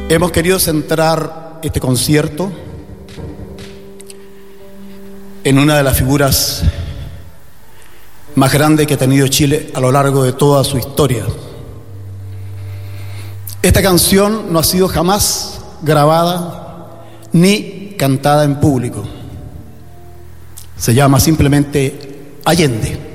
Hemos querido centrar este concierto en una de las figuras más grandes que ha tenido Chile a lo largo de toda su historia. Esta canción no ha sido jamás grabada ni cantada en público. Se llama simplemente Allende.